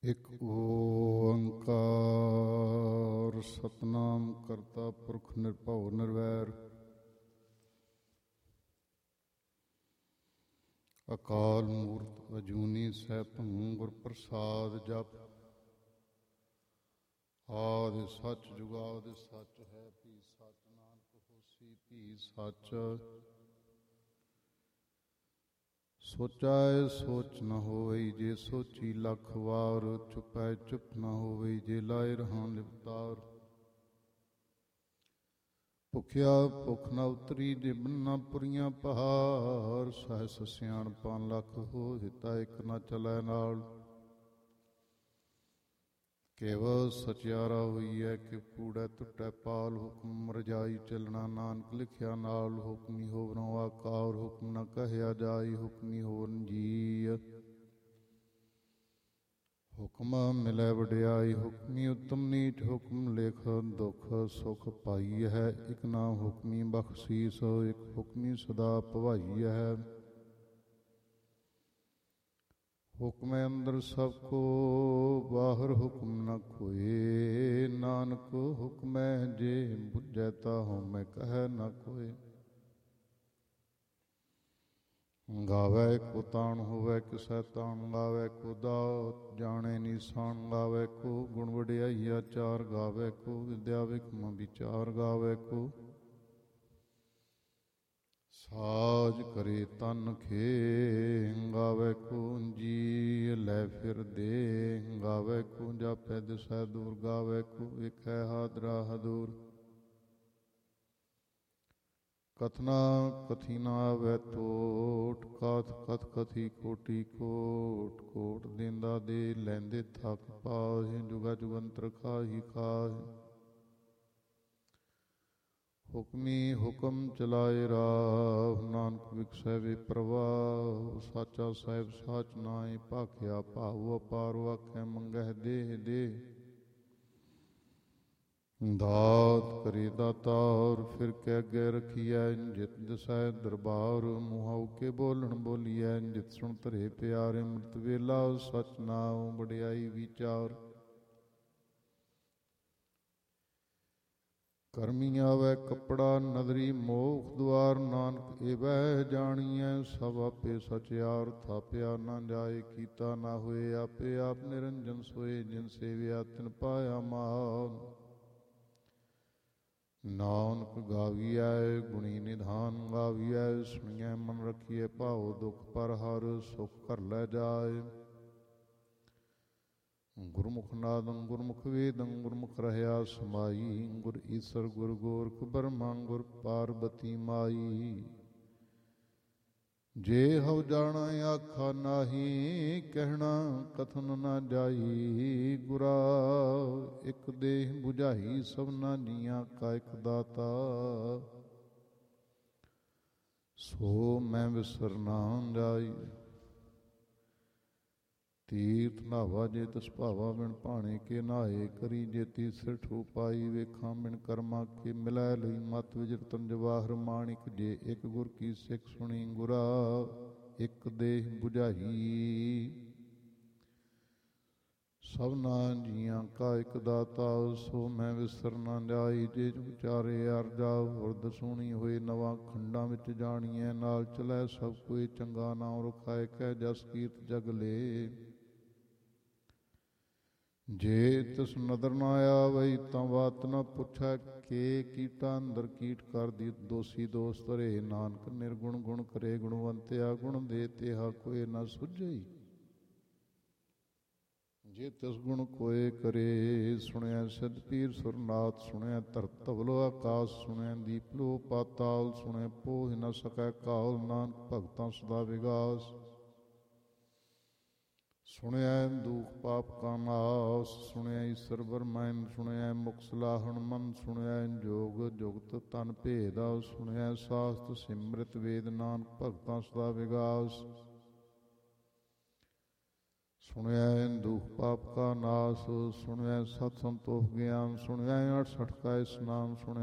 ਇਕ ਓੰਕਾਰ ਸਤਿਨਾਮ ਕਰਤਾ ਪੁਰਖ ਨਿਰਭਉ ਨਿਰਵੈਰ ਅਕਾਲ ਮੂਰਤ ਅਜੂਨੀ ਸੈਭੰ ਗੁਰ ਪ੍ਰਸਾਦ ਜਪ ਆਦਿ ਸੱਚ ਜੁਗਾਦਿ ਸੱਚ ਹੈ ਭੀ ਸੱਚ ਨਾਨਕ ਹੋਸੀ ਭੀ ਸੱਚ ਸੋਚਾਏ ਸੋਚ ਨ ਹੋਵਈ ਜੇ ਸੋਚੀ ਲੱਖ ਵਾਰ ਚੁਪੈ ਚੁਪ ਨ ਹੋਵਈ ਜੇ ਲਾਏ ਰਹਾਂ ਲਿਵਤਾਰ ਭੁਖਿਆ ਭੁਖ ਨ ਉਤਰੀ ਜੇ ਬੰਨਾ ਪੁਰੀਆਂ ਪਹਾੜ ਸਹਿਸ ਸਿਆਣਪਾਂ ਲੱਖ ਹੋ ਹਿਤਾ ਇੱਕ ਨ ਚਲੈ ਨਾਲ ਕੇਵਲ ਸਚਿਆਰਾ ਹੋਈਐ ਕਿ ਕੂੜੈ ਟੁੱਟੈ ਪਾਲ ਹੁਕਮ ਰਜਾਈ ਚੱਲਣਾ ਨਾਨਕ ਲਿਖਿਆ ਨਾਲ ਹੁਕਮੀ ਹੋਵਨੋ ਆਕਾਰ ਹੁਕਮ ਨ ਕਹਿਆ ਜਾਈ ਹੁਕਮੀ ਹੋਵਨ ਜੀ ਹੁਕਮ ਮਿਲੈ ਵਡਿਆਈ ਹੁਕਮੀ ਉਤਮ ਨੀਚ ਹੁਕਮ ਲਿਖ ਦੁਖ ਸੁਖ ਪਾਈ ਹੈ ਇਕ ਨਾ ਹੁਕਮੀ ਬਖਸ਼ੀਸ ਇਕ ਹੁਕਮੀ ਸਦਾ ਭਵਾਈ ਹੈ ਹੁਕਮੈ ਅੰਦਰ ਸਭ ਕੋ ਬਾਹਰ ਹੁਕਮ ਨ ਕੋਇ ਨਾਨਕ ਹੁਕਮੈ ਜੇ ਬੁਝੈ ਤਾ ਹਉਮੈ ਕਹਿ ਨ ਕੋਇ ਗਾਵੈ ਕੋ ਤਾਣ ਹੋਵੈ ਕਿਸੈ ਤਾਣ ਗਾਵੈ ਕੋ ਦਾਤ ਜਾਣੈ ਨੀਸਾਨ ਗਾਵੈ ਕੋ ਗੁਣ ਵਡਿਆਈ ਆਚਾਰ ਗਾਵੈ ਕੋ ਵਿਦਿਆ ਵਿਖਮ ਵਿਚਾਰ ਗਾਵੈ ਕੋ ਸਾਜ ਕਰੇ ਤਨ ਖੇ ਗਾਵੈ ਕੋ ਜੀ ਲੈ ਫਿਰ ਦੇ ਗਾਵੈ ਕੋ ਜਾਪੈ ਦਿਸੈ ਦੂਰ ਗਾਵੈ ਕੋ ਵੇਖੈ ਹਾਦਰਾ ਹਦੂਰ ਕਥਨਾ ਕਥੀ ਨ ਆਵੈ ਟੋਟ ਕਥ ਕਥ ਕਥੀ ਕੋਟੀ ਕੋਟ ਕੋਟ ਦੇਂਦਾ ਦੇ ਲੈਂਦੇ ਥਕ ਪਾਹਿ ਜੁਗਾ ਜੁਗੰਤਰ ਖਾਹੀ ਖਾਹਿ ਹੁਕਮੀ ਹੁਕਮ ਚਲਾਏ ਰਾਹ ਨਾਨਕ ਵਿਖਸੈ ਵੇ ਪ੍ਰਵਾਹ ਸਾਚਾ ਸਾਹਿਬ ਸਾਚ ਨਾਇ ਭਾਖਿਆ ਭਾਉ ਅਪਾਰ ਆਖੈ ਮੰਗਹਿ ਦੇਹ ਦੇਹ ਦਾਤ ਕਰੇ ਦਾਤਾਰ ਫਿਰ ਕੇ ਅੱਗੇ ਰਖੀਐ ਜਿਤ ਦਿਸੈ ਦਰਬਾਰ ਮੁਹਾਉ ਕੇ ਬੋਲਣ ਬੋਲੀਐ ਜਿਤ ਸੁਣ ਧਰੇ ਪਿਆਰੇ ਅੰਮ੍ਰਿਤ ਵੇਲਾ ਸਚ ਨਾਉ ਵਡਿਆਈ ਵਿਚਾਰ ਕਰਮੀ ਆਵੈ ਕੱਪੜਾ ਨਦਰੀ ਮੋਖ ਦੁਆਰ ਨਾਨਕ ਏਵੈ ਜਾਣੀਐ ਸਭ ਆਪੇ ਸਚਿਆਰ ਥਾਪਿਆ ਨਾ ਜਾਏ ਕੀਤਾ ਨਾ ਹੋਏ ਆਪੇ ਆਪ ਨਿਰੰਜਨ ਸੋਏ ਜਿਨ ਸੇਵਿਆ ਤਿਨ ਪਾਇਆ ਮਾਨ ਨਾਨਕ ਗਾਵੀਐ ਗੁਣੀ ਨਿਧਾਨ ਗਾਵੀਐ ਸੁਣੀਐ ਮਨ ਰਖੀਐ ਭਾਉ ਦੁਖ ਪਰ ਹਰ ਸੁਖ ਘਰ ਲੈ ਜਾਏ ਗੁਰਮੁਖ ਨਾਦੰ ਗੁਰਮੁਖ ਵੇਦੰ ਗੁਰਮੁਖ ਰਹਿਆ ਸਮਾਈ ਗੁਰ ਈਸਰ ਗੁਰ ਗੋਰਖ ਬਰਮਾ ਗੁਰ ਪਾਰਬਤੀ ਮਾਈ ਜੇ ਹਉ ਜਾਣਾ ਆਖਾ ਨਾਹੀ ਕਹਿਣਾ ਕਥਨ ਨਾ ਜਾਈ ਗੁਰਾ ਇਕ ਦੇਹ 부ਝਾਈ ਸਭਨਾ ਜੀਆਂ ਕਾ ਇਕ ਦਾਤਾ ਸੋ ਮੈਂ ਵਿਸਰ ਨਾ ਜਾਈ ਤੀਰਥ ਨਾਵਾ ਜੇ ਤਿਸ ਭਾਵਾ ਬਿਨ ਭਾਣੇ ਕੇ ਨਾਏ ਕਰੀ ਜੇ ਤੀਸਰ ਠੂ ਪਾਈ ਵੇਖਾਂ ਬਿਨ ਕਰਮਾ ਕੇ ਮਿਲੈ ਲਈ ਮਤ ਵਿਜਰਤਨ ਜਵਾਹਰ ਮਾਣਿਕ ਜੇ ਇਕ ਗੁਰ ਕੀ ਸਿੱਖ ਸੁਣੀ ਗੁਰਾ ਇਕ ਦੇਹ 부ਝਾਈ ਸਭਨਾ ਜੀਆਂ ਕਾ ਇਕ ਦਾਤਾ ਸੋ ਮੈਂ ਵਿਸਰ ਨਾ ਜਾਈ ਜੇ ਵਿਚਾਰੇ ਅਰਜਾ ਹੁਰਦ ਸੁਣੀ ਹੋਏ ਨਵਾਂ ਖੰਡਾਂ ਵਿੱਚ ਜਾਣੀਐ ਨਾਲ ਚਲੈ ਸਭ ਕੋਈ ਚੰਗਾ ਨਾਮ ਰਖਾਇ ਕਹਿ ਜਸ ਕੀਰਤ ਜਗ ਲੇ ਜੇ ਤਿਸ ਨਦਰ ਨਾ ਆਵਈ ਤਾਂ ਬਾਤ ਨਾ ਪੁੱਛੈ ਕੇ ਕੀਟਾਂ ਅੰਦਰ ਕੀਟ ਕਰਦੀ ਦੋਸੀ ਦੋਸ ਧਰੇ ਨਾਨਕ ਨਿਰਗੁਣ ਗੁਣ ਕਰੇ ਗੁਣਵੰਤਿਆ ਗੁਣ ਦੇ ਤਿਹਾ ਕੋਇ ਨਾ ਸੁਝਈ ਜੇ ਤਿਸ ਗੁਣ ਕੋਇ ਕਰੇ ਸੁਣਿਆ ਸਿਧ ਪੀਰ ਸੁਰਨਾਥ ਸੁਣਿਆ ਧਰਤ ਧਵਲੋ ਆਕਾਸ ਸੁਣਿਆ ਦੀਪ ਲੋ ਪਾਤਾਲ ਸੁਣਿਆ ਪੋਹਿ ਨ ਸਕੈ ਕਾਲ ਨਾਨਕ ਭਗਤਾਂ ਸਦਾ ਵਿਗਾਸ ਸੁਣਿਆ ਦੁਖ ਪਾਪ ਕਾ ਨਾਸ ਸੁਣਿਆ ਈਸਰ ਬਰਮੈਨ ਸੁਣਿਆ ਮੁਖ ਸਲਾਹਣ ਮਨ ਸੁਣਿਆ ਜੋਗ ਜੁਗਤ ਤਨ ਭੇਦਾ ਸੁਣਿਆ ਸਾਸਤ ਸਿਮਰਤ ਵੇਦ ਨਾਨਕ ਭਗਤਾਂ ਸਦਾ ਵਿਗਾਸ ਸੁਣਿਆ ਦੁਖ ਪਾਪ ਕਾ ਨਾਸ ਸੁਣਿਆ ਸਤ ਸੰਤੋਖ ਗਿਆਨ ਸੁਣਿਆ 68 ਕਾ ਇਸਨਾਮ ਸੁਣਿਆ